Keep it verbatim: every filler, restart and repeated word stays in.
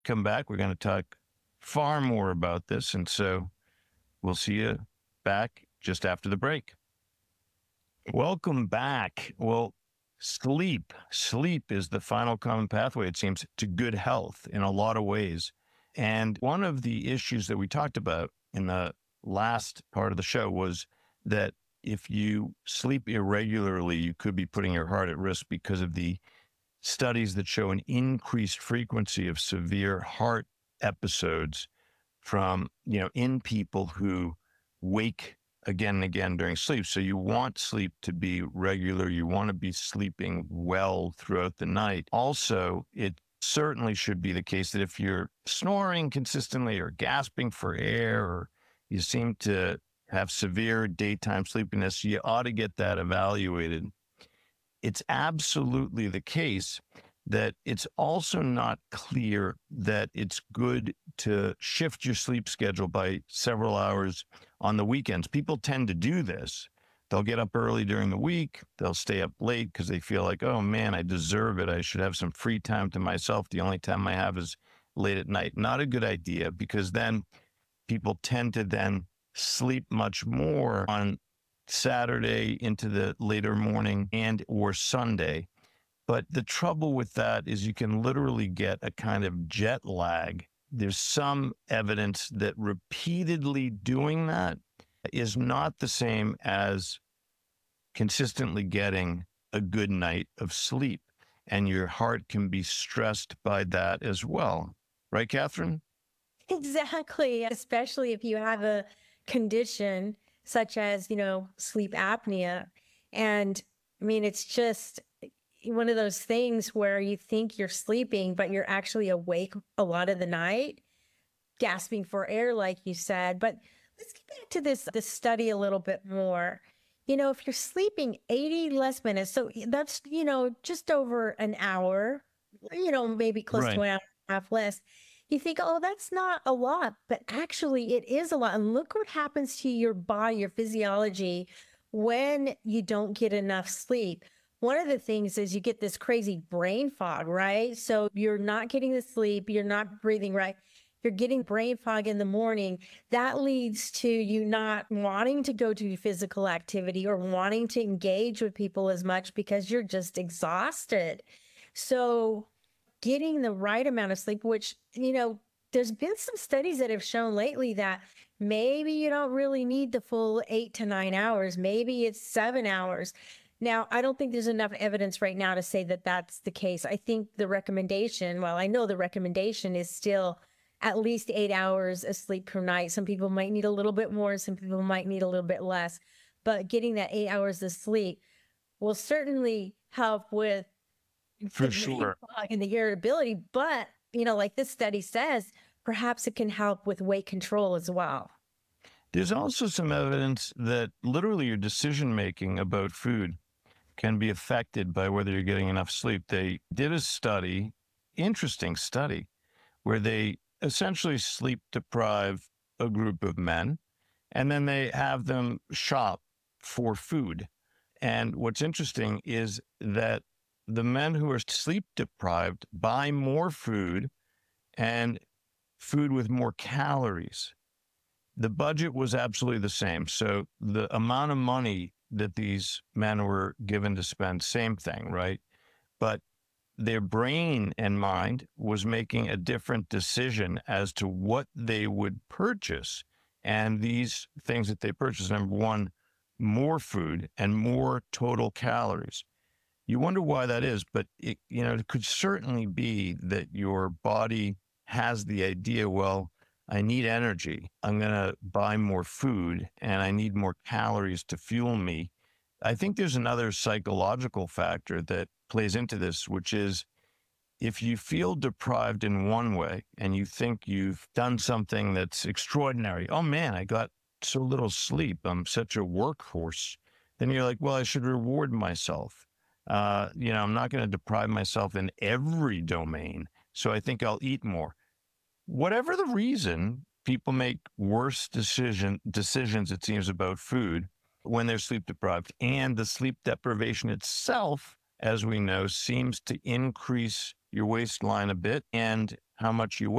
come back, we're going to talk far more about this. And so we'll see you back just after the break. Welcome back. Well, sleep. Sleep is the final common pathway, it seems, to good health in a lot of ways. And one of the issues that we talked about in the last part of the show was that if you sleep irregularly, you could be putting your heart at risk because of the studies that show an increased frequency of severe heart episodes from, you know, in people who wake again and again during sleep. So you want sleep to be regular. You want to be sleeping well throughout the night. Also, it certainly should be the case that if you're snoring consistently or gasping for air, or you seem to have severe daytime sleepiness, you ought to get that evaluated. It's absolutely the case that it's also not clear that it's good to shift your sleep schedule by several hours on the weekends. People tend to do this. They'll get up early during the week. They'll stay up late because they feel like, oh man, I deserve it. I should have some free time to myself. The only time I have is late at night. Not a good idea, because then people tend to then sleep much more on Saturday into the later morning and or Sunday. But the trouble with that is you can literally get a kind of jet lag. There's some evidence that repeatedly doing that is not the same as consistently getting a good night of sleep. And your heart can be stressed by that as well. Right, Catherine? Exactly. Especially if you have a condition such as, you know, sleep apnea. And I mean, it's just one of those things where you think you're sleeping, but you're actually awake a lot of the night, gasping for air, like you said. But let's get back to this, this study a little bit more. You know, if you're sleeping eighty less minutes, so that's, you know, just over an hour, you know, maybe close to Right. an hour and a half less. You think, oh, that's not a lot, but actually it is a lot. And look what happens to your body, your physiology, when you don't get enough sleep. One of the things is you get this crazy brain fog, right? So you're not getting the sleep, you're not breathing right, you're getting brain fog in the morning. That leads to you not wanting to go to physical activity or wanting to engage with people as much because you're just exhausted. So getting the right amount of sleep, which, you know, there's been some studies that have shown lately that maybe you don't really need the full eight to nine hours. Maybe it's seven hours. Now, I don't think there's enough evidence right now to say that that's the case. I think the recommendation, well, I know the recommendation is still at least eight hours of sleep per night. Some people might need a little bit more, some people might need a little bit less, but getting that eight hours of sleep will certainly help with For the brain sure. fog and the irritability. But, you know, like this study says, perhaps it can help with weight control as well. There's also some evidence that literally your decision making about food can be affected by whether you're getting enough sleep. They did a study, interesting study, where they essentially sleep deprive a group of men, and then they have them shop for food. And what's interesting is that the men who are sleep deprived buy more food, and food with more calories. The budget was absolutely the same. So the amount of money that these men were given to spend, same thing, right? But their brain and mind was making a different decision as to what they would purchase. And these things that they purchased, number one, more food and more total calories. You wonder why that is, but it, you know, it could certainly be that your body has the idea, well, I need energy. I'm going to buy more food and I need more calories to fuel me. I think there's another psychological factor that plays into this, which is if you feel deprived in one way and you think you've done something that's extraordinary, oh man, I got so little sleep, I'm such a workhorse, then you're like, well, I should reward myself. Uh, you know, I'm not going to deprive myself in every domain. So I think I'll eat more. Whatever the reason, people make worse decision decisions, it seems, about food when they're sleep deprived. And the sleep deprivation itself, as we know, seems to increase your waistline a bit and how much you